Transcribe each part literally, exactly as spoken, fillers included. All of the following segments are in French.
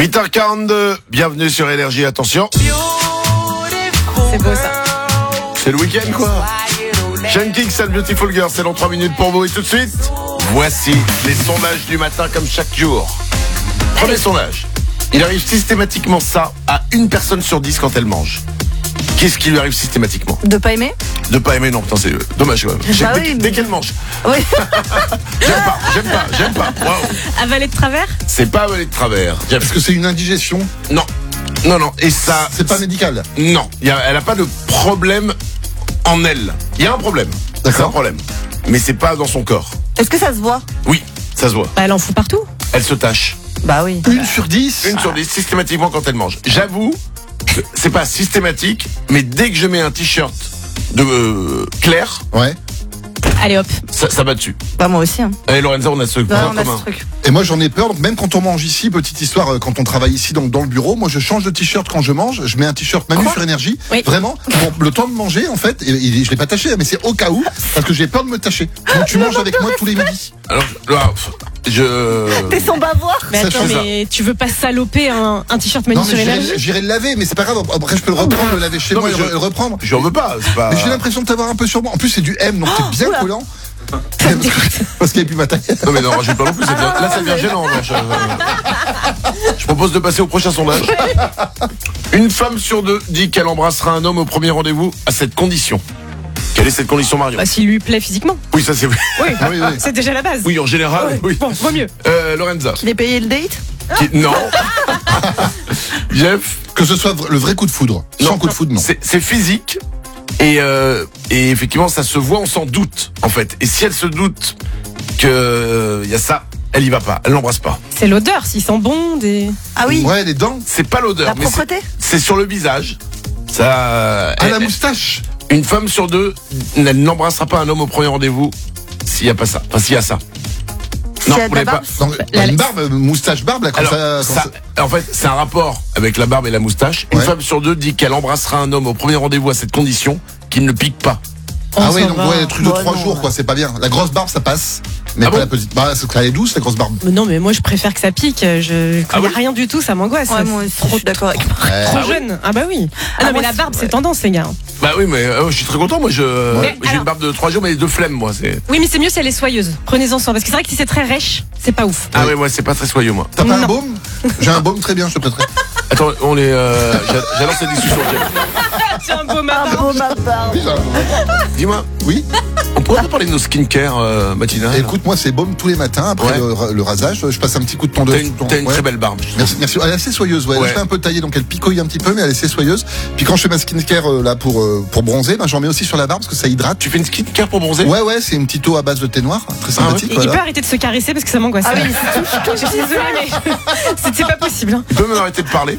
huit heures quarante-deux, bienvenue sur Énergie, attention. C'est beau ça. C'est le week-end quoi. Sean Kingston, Beautiful Girl, c'est dans trois minutes pour vous et tout de suite, voici les sondages du matin comme chaque jour. Premier sondage. Il arrive systématiquement ça à une personne sur dix quand elle mange. Qu'est-ce qui lui arrive systématiquement? De pas aimer? De pas aimer, non, putain, c'est dommage quand même. Bah dès, oui, mais... dès qu'elle mange. Oui. J'aime pas, j'aime pas, j'aime pas. Waouh. Avaler de travers? C'est pas avaler de travers. Est-ce que c'est une indigestion? Non, non, non. Et ça, C'est pas médical? non. Y a, elle a pas de problème en elle. Il y a un problème. D'accord. C'est un problème. Mais c'est pas dans son corps. Est-ce que ça se voit? Oui, ça se voit. Bah, elle en fout partout. Elle se tâche. Bah oui. Une sur dix? Une sur dix, systématiquement quand elle mange. J'avoue, que c'est pas systématique, mais dès que je mets un t-shirt de euh, clair, Ouais. Allez hop. ça, ça va dessus. Bah moi aussi. Hein. Et Lorenza, on a ce Ouais, point on a commun. ce truc. Et moi j'en ai peur, donc même quand on mange ici, petite histoire, euh, quand on travaille ici donc dans le bureau, moi je change de t-shirt quand je mange, je mets un t-shirt Manu Quoi sur Énergie, Oui. vraiment, pour le temps de manger en fait, et, et je l'ai pas taché, mais c'est au cas où, parce que j'ai peur de me tâcher. Donc tu manges avec moi tous les midis. Alors, là, je... T'es sans bavoir? Mais Ça, attends, je fais mais tu veux pas saloper un, un t-shirt Manu Non sur mais Énergie? j'irai j'irai le laver, mais c'est pas grave, après je peux le reprendre, le laver chez Non, moi mais et je- le reprendre. J'en veux pas, c'est pas... Mais j'ai l'impression de t'avoir un peu sur moi. En plus c'est du M, donc c'est bien oula. collant. Parce qu'il n'y a plus ma taille. Non mais non, rajoute pas non plus, ça devient- là ça devient gênant. Là, je... je propose de passer au prochain sondage. Une femme sur deux dit qu'elle embrassera un homme au premier rendez-vous à cette condition. Quelle est cette condition, Marion? Bah, s'il lui plaît physiquement. Oui, ça c'est... Oui, Ah oui, oui. c'est déjà la base. Oui, en général, Ouais. oui. Bon, vaut mieux. Euh, Lorenza. Il est payé le date? Qui- Non. Jeff. Que ce soit v- le vrai coup de foudre. Non. Sans coup de foudre, non. C'est c'est physique. Et, euh, et effectivement, ça se voit, on s'en doute, en fait. Et si elle se doute que il y a ça, elle y va pas, elle l'embrasse pas. C'est l'odeur, s'il sent bon, des... Ah oui. Ouais, les dents. C'est pas l'odeur, La mais c'est- propreté? c'est sur le visage. Ça. À la elle- moustache. Une femme sur deux, elle n'embrassera pas un homme au premier rendez-vous s'il y a pas ça. Enfin, s'il y a ça. S'il y a de vous la l'avez barbe? Non, la- une barbe, euh, moustache barbe, là, quand Alors, ça. quand ça- en fait, c'est un rapport avec la barbe et la moustache. Une Ouais. femme sur deux dit qu'elle embrassera un homme au premier rendez-vous à cette condition qu'il ne pique pas. Ah On oui, s'en donc va. ouais, le truc de Bah, trois non, jours, ouais. quoi, c'est pas bien. La grosse barbe, ça passe. Mais Ah pas bon la petite. Bah, c'est qu'elle est douce, la grosse barbe. Mais non, mais moi je préfère que ça pique. Je... Quand Ah il n'y a oui rien du tout, ça m'angoisse. Ouais, moi aussi, trop, je suis d'accord avec moi. Ouais. trop Ah oui jeune. Ah bah oui. Ah, Ah, non, mais moi, la c'est- barbe, c'est ouais. tendance, les gars. Bah oui, mais euh, je suis très content. Moi, je Mais j'ai alors- une barbe de trois jours, mais de flemme, moi. C'est. Oui, mais c'est mieux si elle est soyeuse. Prenez-en soin. Parce que c'est vrai que si c'est très rêche, c'est pas ouf. Ah ouais, moi, c'est pas très soyeux, moi. T'as pas un Non. baume? J'ai un baume très bien, je te prêterai. Attends, on est. Euh, j'a- J'adore cette discussion. Jeff. C'est un beau Ah matin. bon, ma barbe. Oui, j'ai un baume. Dis-moi, Oui. on pourrait pas parler de nos skincare euh, matinales. Écoute, moi, c'est baume tous les matins après Ouais. le, ra- le rasage. Je passe un petit coup de tondeuse. T'as une, tout le temps. t'as une Ouais. très belle barbe. je trouve. Merci, merci. Elle est assez soyeuse, ouais. Ouais. Je l'ai un peu taillée, donc elle picoille un petit peu, mais elle est assez soyeuse. Puis quand je fais ma skincare euh, là pour euh, pour bronzer, ben j'en mets aussi sur la barbe parce que ça hydrate. Tu fais une skincare pour bronzer? Ouais, ouais, c'est une petite eau à base de thé noir, très sympathique. Et il voilà. peut arrêter de se caresser parce que ça m'angoisse. Ah oui, c'est tout. Je suis désolée, mais c'est- c'est pas possible. hein. Tu peux même arrêter de parler.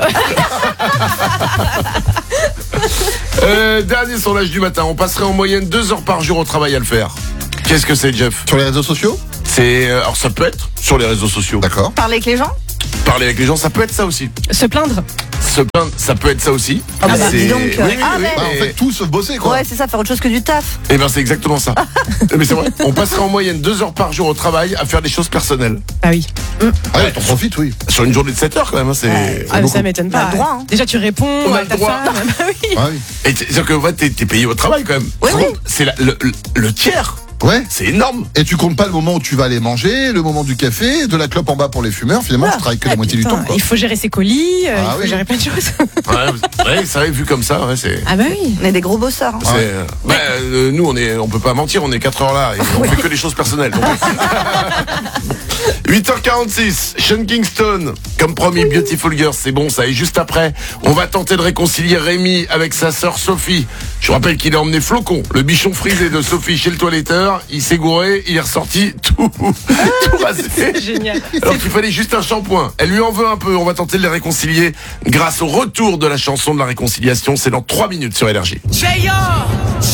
euh, dernier sondage du matin. On passerait en moyenne deux heures par jour au travail à le faire. Qu'est-ce que c'est, Jeff? Sur les réseaux sociaux, C'est euh, alors ça peut être sur les réseaux sociaux. d'accord. Parler avec les gens? Parler avec les gens, ça peut être ça aussi. Se plaindre. Se plaindre, ça peut être ça aussi. Ah bah, C'est- dis donc, oui, euh, oui, ah, oui, mais- Bah, en mais- fait, tout sauf bosser, quoi. Ouais, c'est ça, faire autre chose que du taf. Eh ben c'est exactement ça. Mais c'est vrai. On passerait en moyenne deux heures par jour au travail à faire des choses personnelles. Ah oui. Ah ouais, t'en profites, oui. Sur une journée de sept heures quand même. Hein, c'est. Ouais. Ah, mais beaucoup. ça m'étonne On pas. a le droit, hein. Déjà, tu réponds On a à le ta droit. femme. Ah oui. Ah oui. Et t'es- c'est-à-dire que ouais, t'es, t'es payé au travail quand même. Oui, C'est- oui. C'est la- le, le, le tiers. Ouais. C'est énorme. Et tu comptes pas le moment où tu vas aller manger, le moment du café, de la clope en bas pour les fumeurs. Finalement, tu travailles que la Ah, moitié du putain, temps, quoi. il faut gérer ses colis, euh, Ah il faut oui. gérer plein de choses. Ouais, ouais, c'est vrai, vu comme ça, ouais, c'est. Ah bah oui. On est des gros bosseurs. hein. c'est, euh, bah, euh, nous, on est, on peut pas mentir, on est quatre heures là et on fait que des choses personnelles. donc. huit heures quarante-six, Sean Kingston, comme promis, Beautiful Girl, c'est bon ça. Et juste après, on va tenter de réconcilier Rémi avec sa sœur Sophie. Je rappelle qu'il a emmené Flocon, le bichon frisé de Sophie chez le toiletteur. Il s'est gouré, il est ressorti tout, tout rasé. Génial. Alors qu'il fallait juste un shampoing. Elle lui en veut un peu. On va tenter de les réconcilier grâce au retour de la chanson de la réconciliation. C'est dans trois minutes sur Énergie. J R,